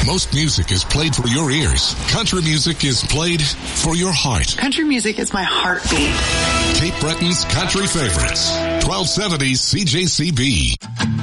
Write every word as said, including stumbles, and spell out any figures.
Most music is played for your ears. Country music is played for your heart. Country music is my heartbeat. Cape Breton's Country Favorites. twelve seventy C J C B.